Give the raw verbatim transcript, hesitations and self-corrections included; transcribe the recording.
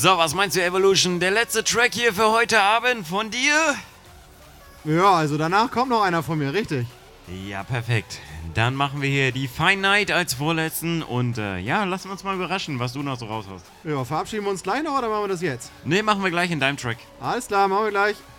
So, was meinst du, Evolution? Der letzte Track hier für heute Abend von dir? Ja, also danach kommt noch einer von mir, richtig. Ja, perfekt. Dann machen wir hier die Fine Night als vorletzten und äh, ja, lassen wir uns mal überraschen, was du noch so raushaust. Ja, verabschieden wir uns gleich noch oder machen wir das jetzt? Ne, machen wir gleich in deinem Track. Alles klar, machen wir gleich.